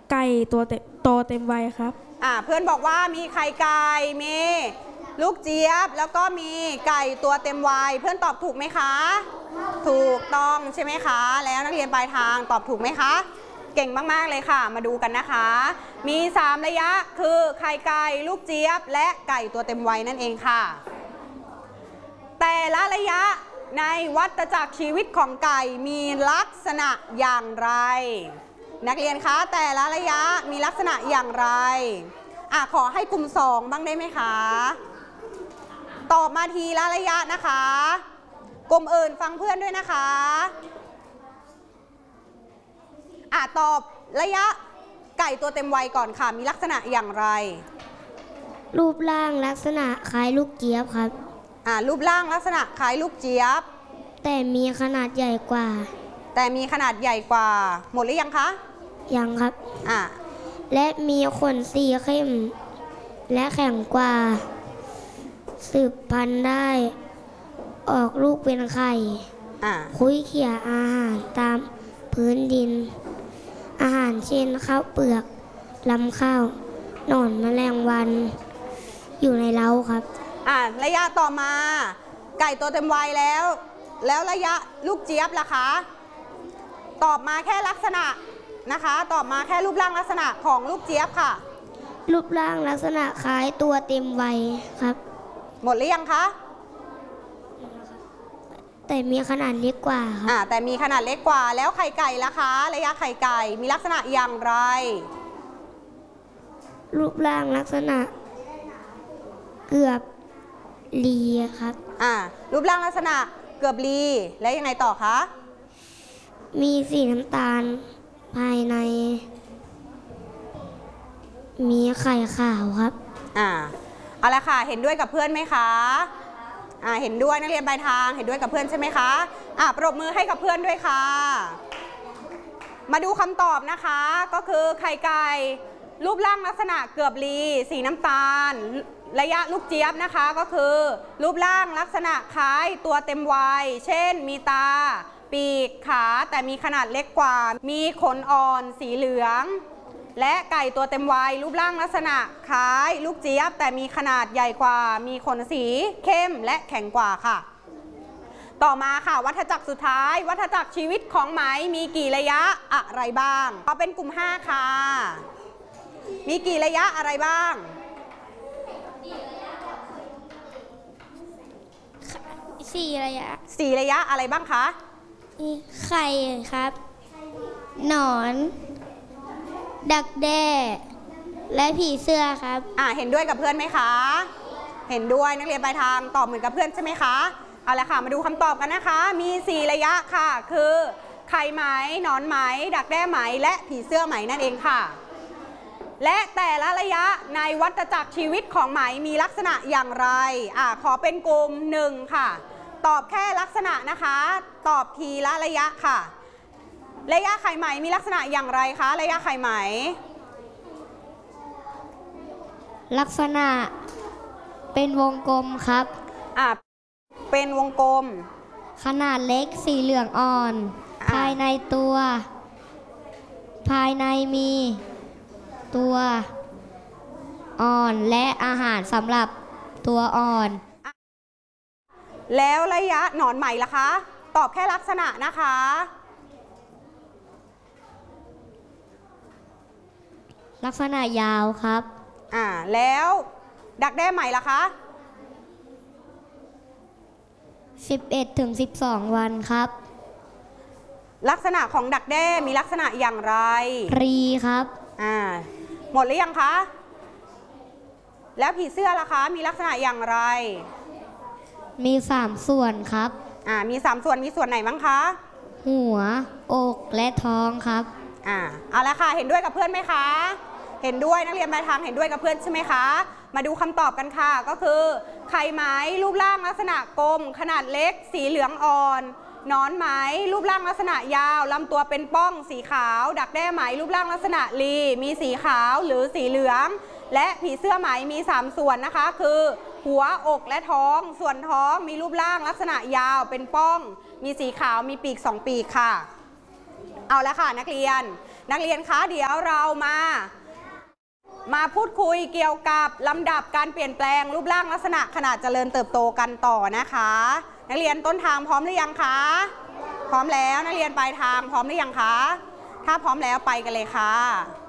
ไก่โตเต็มวัยครับเพื่อนบอกว่ามีไข่ไก่มีลูกเจี๊ยบแล้วก็มีไก่ตัวเต็มวัยเพื่อนตอบถูกไหมคะถูกต้องใช่ไหมคะแล้วนักเรียนปลายทางตอบถูกไหมคะเก่งมากๆเลยค่ะมาดูกันนะคะมี3ระยะคือไข่ไก่ลูกเจี๊ยบและไก่ตัวเต็มวัยนั่นเองค่ะแต่ละระยะในวัฏจักรชีวิตของไก่มีลักษณะอย่างไรนักเรียนคะแต่ละระยะมีลักษณะอย่างไรขอให้กลุ่ม2บ้างได้ไหมคะตอบมาทีละระยะนะคะกลุ่มอื่นฟังเพื่อนด้วยนะคะตอบระยะไก่ตัวเต็มวัยก่อนค่ะมีลักษณะอย่างไรรูปร่างลักษณะคล้ายลูกเจี๊ยบครับรูปร่างลักษณะคล้ายลูกเจี๊ยบแต่มีขนาดใหญ่กว่าหมดหรือยังคะยังครับและมีขนสีเข้มและแข็งกว่าสืบพันธุ์ได้ออกลูกเป็นไข่คุ้ยเขี่ยอาหารตามพื้นดินอาหารเช่นข้าวเปลือกลำข้าวหนอนแมลงวันอยู่ในเล้าครับระยะต่อมาไก่ตัวเต็มวัยแล้วระยะลูกเจี๊ยบล่ะคะตอบมาแค่ลักษณะนะคะตอบมาแค่รูปร่างลักษณะของลูกเจี๊ยบค่ะรูปร่างลักษณะคล้ายตัวเต็มวัยครับหมดหรือยังคะแต่มีขนาดเล็กกว่าครับแต่มีขนาดเล็กกว่าแล้วไข่ไก่ล่ะคะระยะไข่ไก่มีลักษณะอย่างไรรูปร่างลักษณะเกือบลีครับรูปร่างลักษณะเกือบลีแล้วยังไงต่อคะมีสีน้ำตาลภายในมีไข่ขาวครับเอาละค่ะเห็นด้วยกับเพื่อนไหมคะเห็นด้วยนักเรียนปลายทางเห็นด้วยกับเพื่อนใช่ไหมคะปรบมือให้กับเพื่อนด้วยค่ะมาดูคำตอบนะคะก็คือไข่ไก่รูปร่างลักษณะเกือบลีสีน้ำตาลระยะลูกเจี๊ยบนะคะก็คือรูปร่างลักษณะคล้ายตัวเต็มวัยเช่นมีตาปีกขาแต่มีขนาดเล็กกว่ามีขนอ่อนสีเหลืองและไก่ตัวเต็มวัยรูปร่างลักษณะคล้ายลูกเจี๊ยบแต่มีขนาดใหญ่กว่ามีขนสีเข้มและแข็งกว่าค่ะต่อมาค่ะวัฏจักรสุดท้ายวัฏจักรชีวิตของไหมมีกี่ระยะอะไรบ้างก็เป็นกลุ่ม5ค่ะมีกี่ระยะอะไรบ้าง 4 ระยะ 4 ระยะอะไรบ้างคะไข่ครับหนอนดักแด้และผีเสื้อครับเห็นด้วยกับเพื่อนไหมคะเห็นด้วยนักเรียนปลายทางตอบเหมือนกับเพื่อนใช่ไหมคะเอาละค่ะมาดูคำตอบกันนะคะมี4 ระยะค่ะคือไข่ไหมหนอนไหมดักแด้ไหมและผีเสื้อไหมนั่นเองค่ะและแต่ละระยะในวัฏจักรชีวิตของไหมมีลักษณะอย่างไรขอเป็นกลุ่ม1ค่ะตอบแค่ลักษณะนะคะตอบทีละระยะค่ะระยะไข่ไหมมีลักษณะอย่างไรคะระยะไข่ไหมลักษณะเป็นวงกลมครับเป็นวงกลมขนาดเล็กสีเหลืองอ่อนภายในมีตัวอ่อนและอาหารสำหรับตัวอ่อนแล้วระยะหนอนไหมล่ะคะตอบแค่ลักษณะนะคะลักษณะยาวครับแล้วดักแด้ไหมล่ะคะ 11 ถึง 12 วันครับลักษณะของดักแด้มีลักษณะอย่างไรรีครับหมดหรือยังคะแล้วผีเสื้อล่ะคะมีลักษณะอย่างไรมี3 ส่วนครับมี3 ส่วนมีส่วนไหนบ้างคะหัวอกและท้องครับเอาละค่ะเห็นด้วยกับเพื่อนไหมคะเห็นด้วยนักเรียนปลายทางเห็นด้วยกับเพื่อนใช่ไหมคะมาดูคำตอบกันค่ะก็คือไข่ไหมรูปร่างลักษณะกลมขนาดเล็กสีเหลืองอ่อนหนอนไหมรูปร่างลักษณะยาวลำตัวเป็นป้องสีขาวดักแด้ไหมรูปร่างลักษณะลีมีสีขาวหรือสีเหลืองและผีเสื้อไหมมี3 ส่วนนะคะคือหัวอกและท้องส่วนท้องมีรูปร่างลักษณะยาวเป็นป้องมีสีขาวมีปีก2 ปีกค่ะเอาละค่ะนักเรียนนักเรียนคะเดี๋ยวเรามาพูดคุยเกี่ยวกับลำดับการเปลี่ยนแปลงรูปร่างลักษณะขนาดเจริญเติบโตกันต่อนะคะนักเรียนต้นทางพร้อมหรือยังคะพร้อมแล้วนักเรียนปลายทางพร้อมหรือยังคะถ้าพร้อมแล้วไปกันเลยค่ะ